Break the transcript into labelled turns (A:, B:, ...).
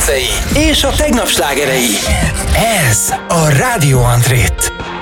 A: kedvencei és a tegnap slágerei. Ez a Rádió Andrét.